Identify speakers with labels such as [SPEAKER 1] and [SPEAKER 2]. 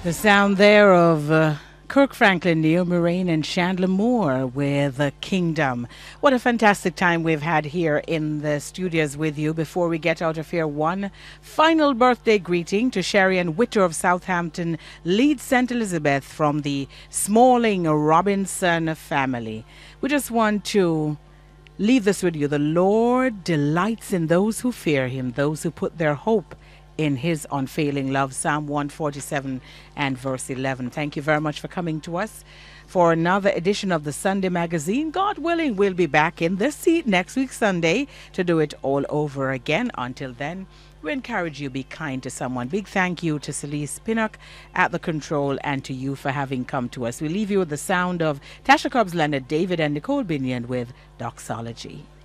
[SPEAKER 1] The sound there of Kirk Franklin, Neil Moraine, and Chandler Moore with Kingdom. What a fantastic time we've had here in the studios with you. Before we get out of here, one final birthday greeting to Sherry and Witter of Southampton, Leeds St. Elizabeth, from the Smalling Robinson family. We just want to leave this with you. The Lord delights in those who fear him, those who put their hope in his unfailing love. Psalm 147 and verse 11. Thank you very much for coming to us for another edition of the Sunday Magazine. God willing, we'll be back in this seat next week Sunday to do it all over again. Until then, we encourage you, be kind to someone. Big thank you to Celise Pinnock at the control and to you for having come to us. We leave you with the sound of Tasha Cobbs, Leonard David, and Nicole Binion with Doxology.